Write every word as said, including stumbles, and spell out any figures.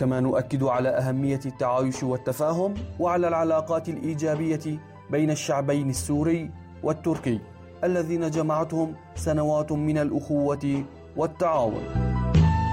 كما نؤكد على أهمية التعايش والتفاهم وعلى العلاقات الإيجابية بين الشعبين السوري والتركي الذين جمعتهم سنوات من الأخوة والتعاون.